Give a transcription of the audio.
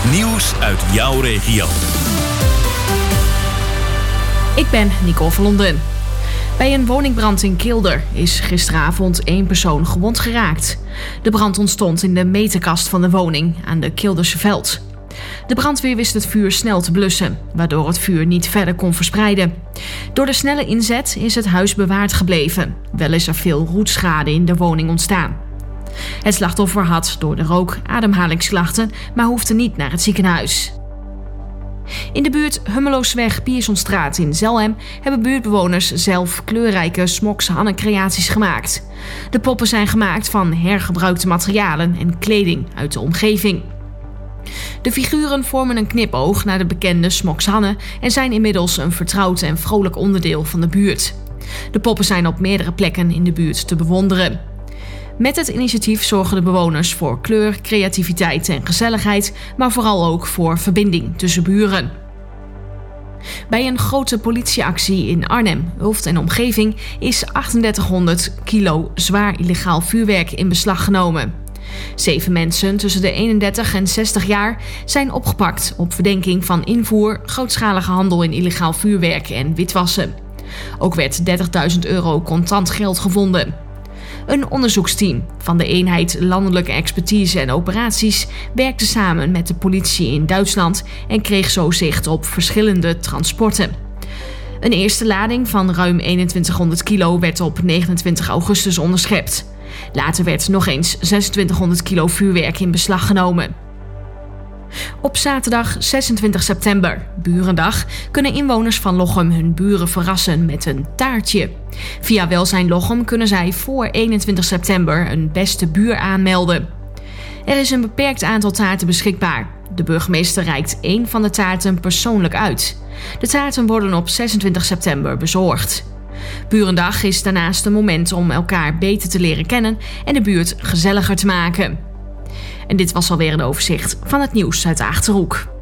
Nieuws uit jouw regio. Ik ben Nicole van Londen. Bij een woningbrand in Kilder is gisteravond 1 persoon gewond geraakt. De brand ontstond in de meterkast van de woning aan de Kilderse Veld. De brandweer wist het vuur snel te blussen, waardoor het vuur niet verder kon verspreiden. Door de snelle inzet is het huis bewaard gebleven. Wel is er veel roetschade in de woning ontstaan. Het slachtoffer had door de rook ademhalingsklachten, maar hoefde niet naar het ziekenhuis. In de buurt Hummeloosweg-Piersonstraat in Zelhem hebben buurtbewoners zelf kleurrijke Smoks-Hanne-creaties gemaakt. De poppen zijn gemaakt van hergebruikte materialen en kleding uit de omgeving. De figuren vormen een knipoog naar de bekende Smoks-Hanne en zijn inmiddels een vertrouwd en vrolijk onderdeel van de buurt. De poppen zijn op meerdere plekken in de buurt te bewonderen. Met het initiatief zorgen de bewoners voor kleur, creativiteit en gezelligheid, maar vooral ook voor verbinding tussen buren. Bij een grote politieactie in Arnhem, Ulft en omgeving is 3800 kilo zwaar illegaal vuurwerk in beslag genomen. 7 mensen tussen de 31 en 60 jaar zijn opgepakt op verdenking van invoer, grootschalige handel in illegaal vuurwerk en witwassen. Ook werd €30.000 contant geld gevonden. Een onderzoeksteam van de eenheid Landelijke Expertise en Operaties werkte samen met de politie in Duitsland en kreeg zo zicht op verschillende transporten. Een eerste lading van ruim 2100 kilo werd op 29 augustus onderschept. Later werd nog eens 2600 kilo vuurwerk in beslag genomen. Op zaterdag 26 september, Burendag, kunnen inwoners van Lochem hun buren verrassen met een taartje. Via Welzijn Lochem kunnen zij voor 21 september een beste buur aanmelden. Er is een beperkt aantal taarten beschikbaar. De burgemeester reikt 1 van de taarten persoonlijk uit. De taarten worden op 26 september bezorgd. Burendag is daarnaast een moment om elkaar beter te leren kennen en de buurt gezelliger te maken. En dit was alweer een overzicht van het nieuws uit de Achterhoek.